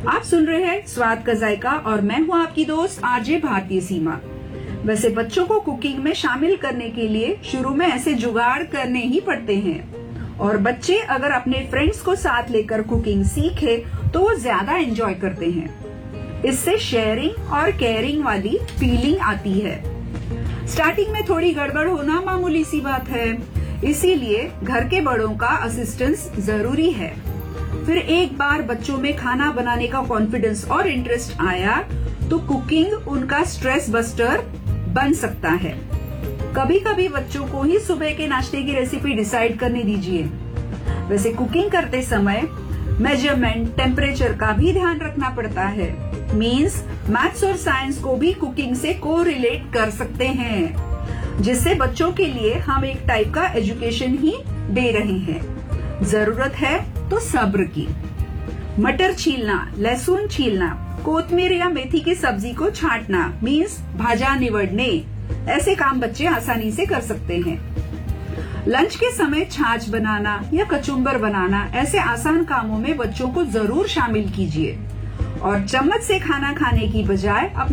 आप सुन रहे हैं स्वाद का जायका और मैं हूं आपकी दोस्त आरजे भारतीय सीमा। वैसे बच्चों को कुकिंग में शामिल करने के लिए शुरू में ऐसे जुगाड़ करने ही पड़ते हैं और बच्चे अगर अपने फ्रेंड्स को साथ लेकर कुकिंग सीखे तो वो ज्यादा एंजॉय करते हैं। इससे शेयरिंग और केयरिंग वाली फीलिंग आती है। स्टार्टिंग में थोड़ी गड़बड़ होना मामूली सी बात है, इसीलिए घर के बड़ों का असिस्टेंस जरूरी है। फिर एक बार बच्चों में खाना बनाने का कॉन्फिडेंस और इंटरेस्ट आया तो कुकिंग उनका स्ट्रेस बस्टर बन सकता है। कभी कभी बच्चों को ही सुबह के नाश्ते की रेसिपी डिसाइड करने दीजिए। वैसे कुकिंग करते समय मेजरमेंट, टेम्परेचर का भी ध्यान रखना पड़ता है। मींस मैथ्स और साइंस को भी कुकिंग से कोरिलेट कर सकते हैं, जिससे बच्चों के लिए हम एक टाइप का एजुकेशन ही दे रहे हैं। जरूरत है तो सब्र की। मटर छीलना, लहसुन छीलना, कोतमीर या मेथी की सब्जी को छांटना मींस भाजा निवड़ने, ऐसे काम बच्चे आसानी से कर सकते हैं। लंच के समय छाछ बनाना या कचुम्बर बनाना, ऐसे आसान कामों में बच्चों को जरूर शामिल कीजिए और चम्मच से खाना खाने की बजाय